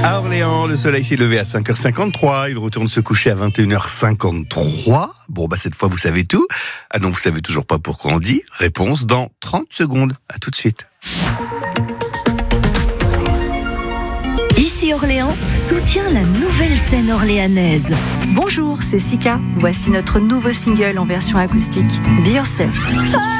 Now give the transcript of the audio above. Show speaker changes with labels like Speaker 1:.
Speaker 1: À Orléans, le soleil s'est levé à 5h53, il retourne se coucher à 21h53. Bon, cette fois, vous savez tout. Ah non, vous savez toujours pas pourquoi on dit. Réponse dans 30 secondes. À tout de suite.
Speaker 2: Ici Orléans soutient la nouvelle scène orléanaise.
Speaker 3: Bonjour, c'est Sika. Voici notre nouveau single en version acoustique, Be Yourself.